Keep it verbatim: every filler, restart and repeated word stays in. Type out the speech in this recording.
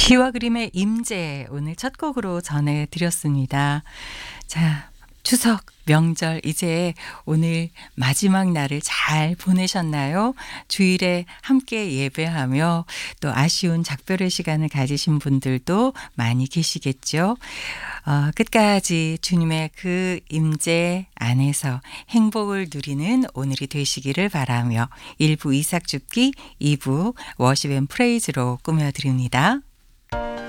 시와 그림의 임재 오늘 첫 곡으로 전해드렸습니다. 자, 추석 명절 이제 오늘 마지막 날을 잘 보내셨나요? 주일에 함께 예배하며 또 아쉬운 작별의 시간을 가지신 분들도 많이 계시겠죠. 어, 끝까지 주님의 그 임재 안에서 행복을 누리는 오늘이 되시기를 바라며 일 부 이삭 줍기, 이 부 워십 앤 프레이즈로 꾸며드립니다.